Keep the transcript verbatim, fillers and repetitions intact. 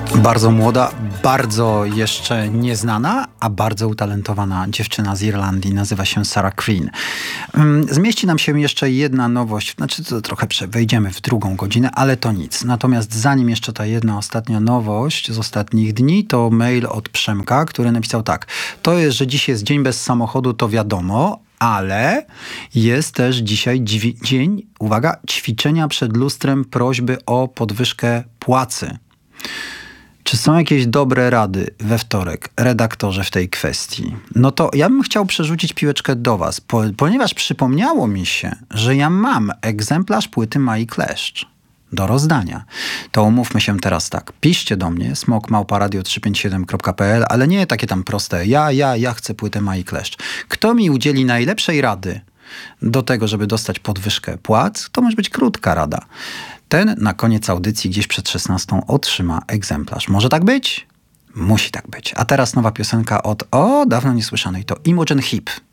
Bardzo młoda, bardzo jeszcze nieznana, a bardzo utalentowana dziewczyna z Irlandii. Nazywa się Sarah Crean. Zmieści nam się jeszcze jedna nowość. Znaczy, to trochę wejdziemy w drugą godzinę, ale to nic. Natomiast zanim jeszcze ta jedna ostatnia nowość z ostatnich dni, to mail od Przemka, który napisał tak. To jest, że dziś jest dzień bez samochodu, to wiadomo, ale jest też dzisiaj dźwi- dzień, uwaga, ćwiczenia przed lustrem, prośby o podwyżkę płacy. Czy są jakieś dobre rady we wtorek, redaktorze, w tej kwestii? No to ja bym chciał przerzucić piłeczkę do was, po, ponieważ przypomniało mi się, że ja mam egzemplarz płyty Mai Kleszcz do rozdania. To umówmy się teraz tak. Piszcie do mnie, smokmałparadio trzysta pięćdziesiąt siedem kropka p l, ale nie takie tam proste. Ja, ja, ja chcę płytę Mai Kleszcz. Kto mi udzieli najlepszej rady do tego, żeby dostać podwyżkę płac, to może być krótka rada. Ten na koniec audycji gdzieś przed szesnastą otrzyma egzemplarz. Może tak być? Musi tak być. A teraz nowa piosenka od, o, dawno niesłyszanej. To Imogen Heap.